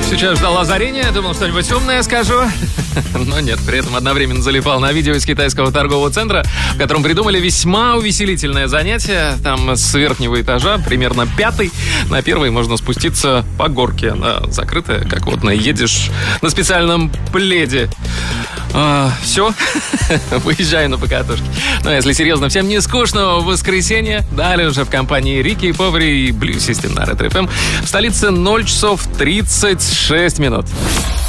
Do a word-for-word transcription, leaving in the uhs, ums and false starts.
Сейчас ждал озарения, думал, что-нибудь умное скажу. Но нет, при этом одновременно залипал на видео из китайского торгового центра, в котором придумали весьма увеселительное занятие. Там с верхнего этажа, примерно пятый, на первый можно спуститься по горке. Она закрытая, как вот едешь на специальном пледе. А, все, выезжаю на покатушке. Но если серьезно, всем не скучно, в воскресенье, далее уже в компании Рики Повари и Blue System на Ретро эф эм в столице ноль часов тридцать шесть минут.